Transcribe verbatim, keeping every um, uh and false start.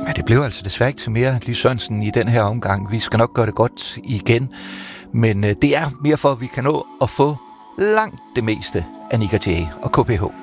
Ja, det blev altså desværre ikke til mere, Lis Sørensen, i den her omgang. Vi skal nok gøre det godt igen, men det er mere for, at vi kan nå at få langt det meste af Nik og Jay og K P H.